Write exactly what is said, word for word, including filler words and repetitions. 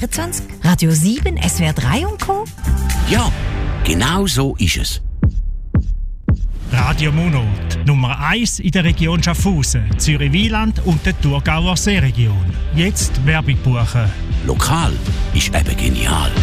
vierundzwanzig, Radio sieben, S W R drei und Co. Ja, genau so ist es. Radio Monat, Nummer eins in der Region Schaffhausen, Zürich-Wieland und der Thurgauer Seeregion. Jetzt Werbung buchen. Lokal ist eben genial.